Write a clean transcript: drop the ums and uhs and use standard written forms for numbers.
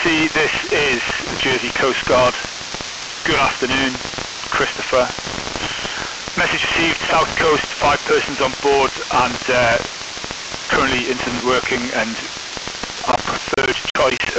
Jersey, this is the Jersey Coast Guard. Good afternoon, Christopher. Message received, South Coast, 5 persons on board and currently incident working, and our preferred choice